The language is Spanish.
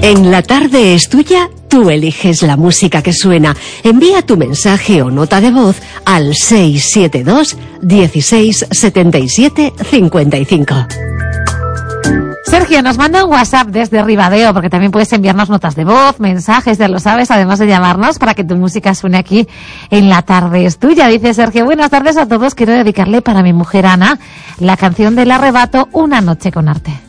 En La Tarde es Tuya, tú eliges la música que suena. Envía tu mensaje o nota de voz al 672 16 77 55. Sergio nos manda un WhatsApp desde Ribadeo, porque también puedes enviarnos notas de voz, mensajes, ya lo sabes, además de llamarnos para que tu música suene aquí en La Tarde es Tuya. Dice Sergio, buenas tardes a todos, quiero dedicarle para mi mujer Ana la canción del Arrebato, Una noche con arte.